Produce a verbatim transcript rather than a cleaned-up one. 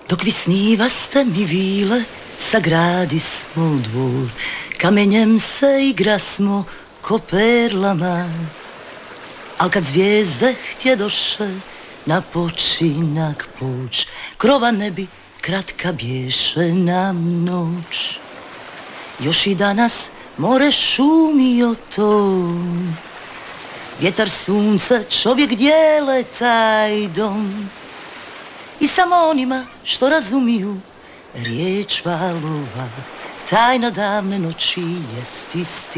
Dok vi snivaste mi vile, sagradi smo dvor, kamenjem se igra smo ko perlama. Al kad zvijezde htjedoše na počinak poć, krova ne bi kratka bješe nam noć. Još i danas more šumio to, vjetar, sunce, čovjek dijele taj dom. I samo onima što razumiju riječ valova, tajna davne noći jest istina.